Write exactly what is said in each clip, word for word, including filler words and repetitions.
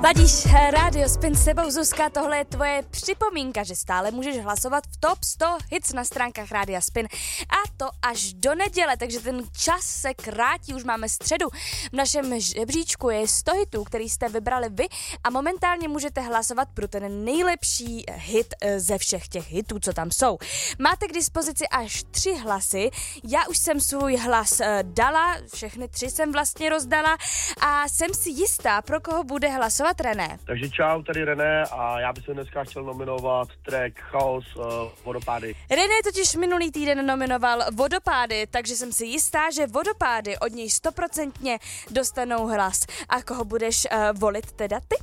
Ladíš Rádio Spin s sebou, Zuzka, tohle je tvoje připomínka, že stále můžeš hlasovat v top sto hits na stránkách Rádia Spin a to až do neděle, takže ten čas se krátí, už máme středu. V našem žebříčku je sto hitů, který jste vybrali vy a momentálně můžete hlasovat pro ten nejlepší hit ze všech těch hitů, co tam jsou. Máte k dispozici až tři hlasy, já už jsem svůj hlas dala, všechny tři jsem vlastně rozdala a jsem si jistá, pro koho bude hlasovat René. Takže čau, tady René a já bych se dneska chtěl nominovat track Chaos uh, Vodopády. René totiž minulý týden nominoval Vodopády, takže jsem si jistá, že Vodopády od něj stoprocentně dostanou hlas. A koho budeš uh, volit teda ty?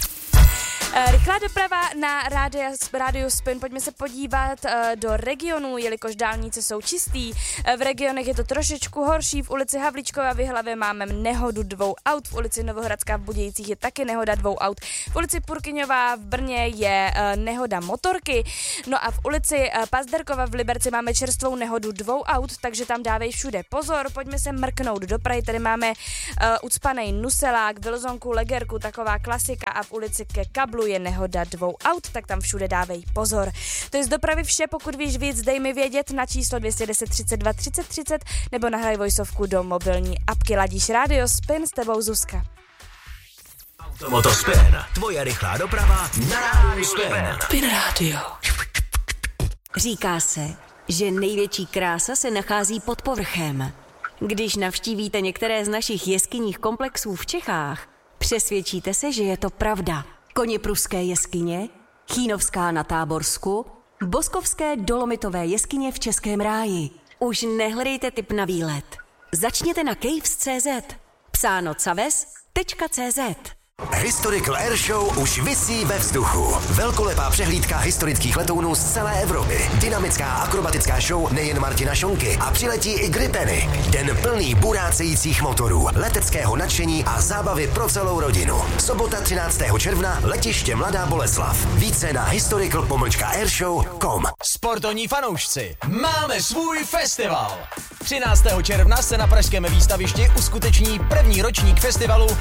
Rychlá doprava na rádio, rádio Spin, pojďme se podívat uh, do regionu, jelikož dálnice jsou čistý. Uh, v regionech je to trošičku horší, v ulici Havlíčkova v Jihlavě máme nehodu dvou aut, v ulici Novohradská v Budějcích je taky nehoda dvou aut, v ulici Purkyňová v Brně je uh, nehoda motorky, no a v ulici uh, Pazderkova v Liberci máme čerstvou nehodu dvou aut, takže tam dávej všude pozor, pojďme se mrknout do Prahy, tady máme uh, ucpanej Nuselák, Vilzonku, Legerku, taková klasika a v ulici Ke Kablu je nehoda dvou aut, tak tam všude dávej pozor. To je z dopravy vše, pokud víš víc, dej mi vědět na číslo dvě deset třicet dva třicet třicet nebo nahraj vojsovku do mobilní apky. Ladíš Rádio Spin, s tebou Zuzka. Automoto Spin, tvoje rychlá doprava na Rádiu Spin. Spin Radio. Říká se, že největší krása se nachází pod povrchem. Když navštívíte některé z našich jeskyních komplexů v Čechách, přesvědčíte se, že je to pravda. Koněpruské jeskyně, Chínovská na Táborsku, Boskovské dolomitové jeskyně v Českém ráji. Už nehledejte tip na výlet. Začněte na caves tečka cé zet. Psáno caves tečka cé zet. Historical Air Show už visí ve vzduchu. Velkolepá přehlídka historických letounů z celé Evropy. Dynamická akrobatická show nejen Martina Šonky a přiletí i Gripeny. Den plný burácejících motorů, leteckého nadšení a zábavy pro celou rodinu. Sobota třináctého června, letiště Mladá Boleslav. Více na historical pomlčka airshow tečka com. Sportovní fanoušci, máme svůj festival. třináctého června se na pražském výstavišti uskuteční první ročník festivalu